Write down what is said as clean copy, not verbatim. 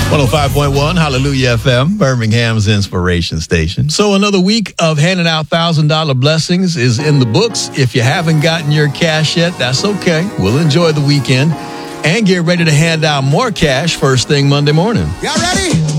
105.1 Hallelujah FM, Birmingham's inspiration station. So another week of handing out $1,000 blessings is in the books. If you haven't gotten your cash yet, that's okay. We'll enjoy the weekend and get ready to hand out more cash first thing Monday morning. Y'all ready?